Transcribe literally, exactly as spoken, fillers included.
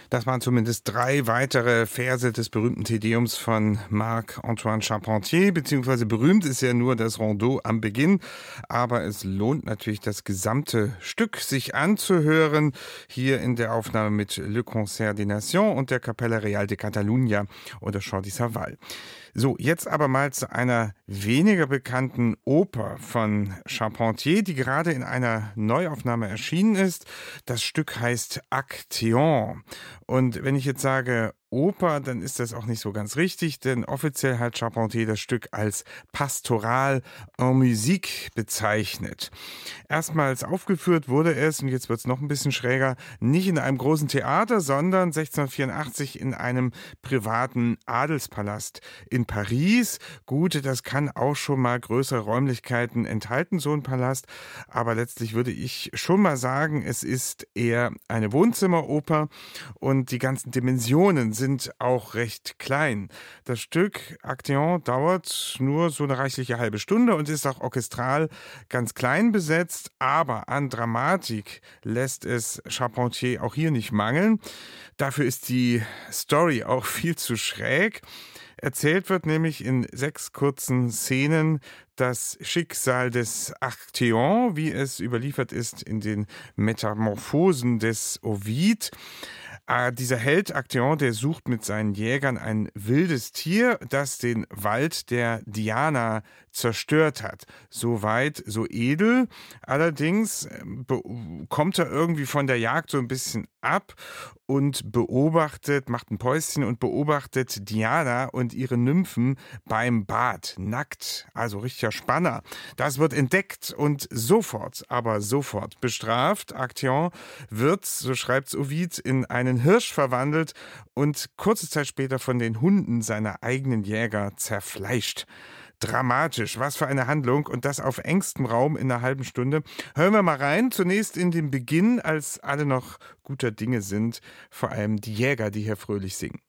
Das waren zumindest drei weitere Verse des berühmten Te-Deums von Marc-Antoine Charpentier, beziehungsweise berühmt ist ja nur das Rondeau am Beginn, aber es lohnt natürlich, das gesamte Stück sich anzuhören, hier in der Aufnahme mit Le Concert des Nations und der Capella Real de Catalunya oder Chant du Savoy. So, jetzt aber mal zu einer weniger bekannten Oper von Charpentier, die gerade in einer Neuaufnahme erschienen ist. Das Stück heißt Actéon. Und wenn ich jetzt sage Oper, dann ist das auch nicht so ganz richtig, denn offiziell hat Charpentier das Stück als Pastoral en musique bezeichnet. Erstmals aufgeführt wurde es, und jetzt wird es noch ein bisschen schräger, nicht in einem großen Theater, sondern sechzehnhundertvierundachtzig in einem privaten Adelspalast in Paris. Gut, das kann auch schon mal größere Räumlichkeiten enthalten, so ein Palast, aber letztlich würde ich schon mal sagen, es ist eher eine Wohnzimmeroper und die ganzen Dimensionen sind auch recht klein. Das Stück Actéon dauert nur so eine reichliche halbe Stunde und ist auch orchestral ganz klein besetzt, aber an Dramatik lässt es Charpentier auch hier nicht mangeln. Dafür ist die Story auch viel zu schräg. Erzählt wird nämlich in sechs kurzen Szenen das Schicksal des Actéon, wie es überliefert ist in den Metamorphosen des Ovid. Äh, dieser Held Actéon, der sucht mit seinen Jägern ein wildes Tier, das den Wald der Diana zerstört hat. So weit, so edel. Allerdings be- kommt er irgendwie von der Jagd so ein bisschen ab und beobachtet, macht ein Päuschen und beobachtet Diana und ihre Nymphen beim Bad, nackt, also richtiger Spanner. Das wird entdeckt und sofort, aber sofort bestraft. Actéon wird, so schreibt Ovid, in einen Hirsch verwandelt und kurze Zeit später von den Hunden seiner eigenen Jäger zerfleischt. Dramatisch, was für eine Handlung und das auf engstem Raum in einer halben Stunde. Hören wir mal rein, zunächst in den Beginn, als alle noch guter Dinge sind, vor allem die Jäger, die hier fröhlich singen.